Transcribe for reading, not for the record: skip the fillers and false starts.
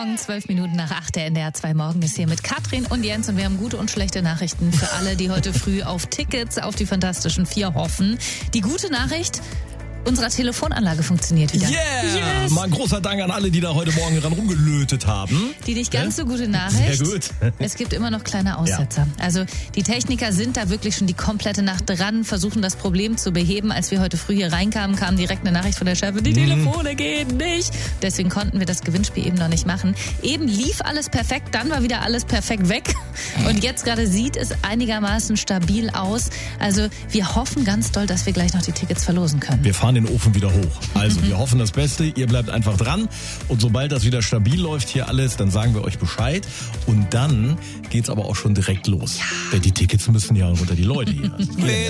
Morgen, 12 Minuten nach 8, der NDR 2 Morgen ist hier mit Katrin und Jens und wir haben gute und schlechte Nachrichten für alle, die heute früh auf Tickets auf die Fantastischen Vier hoffen. Die gute Nachricht: unsere Telefonanlage funktioniert wieder. Yeah! Yes. Mal ein großer Dank an alle, die da heute Morgen dran rumgelötet haben. Die nicht ganz so gute Nachricht. Sehr gut. Es gibt immer noch kleine Aussetzer. Ja. Also die Techniker sind da wirklich schon die komplette Nacht dran, versuchen das Problem zu beheben. Als wir heute früh hier reinkamen, kam direkt eine Nachricht von der Chefin, die Telefone gehen nicht. Deswegen konnten wir das Gewinnspiel eben noch nicht machen. Eben lief alles perfekt, dann war wieder alles perfekt weg. Und jetzt gerade sieht es einigermaßen stabil aus. Also wir hoffen ganz doll, dass wir gleich noch die Tickets verlosen können. Wir fahren den Ofen wieder hoch. Also wir hoffen das Beste, ihr bleibt einfach dran und sobald das wieder stabil läuft hier alles, dann sagen wir euch Bescheid und dann geht's aber auch schon direkt los. Ja. Denn die Tickets müssen ja unter die Leute hier.